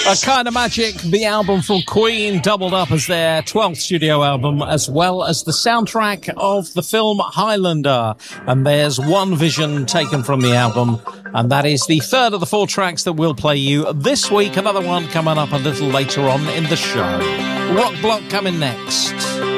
A Kind of Magic, the album from Queen, doubled up as their 12th studio album, as well as the soundtrack of the film Highlander. And there's one vision taken from the album, and that is the third of the 4 tracks that we'll play you this week. Another one coming up a little later on in the show. Rock Block coming next.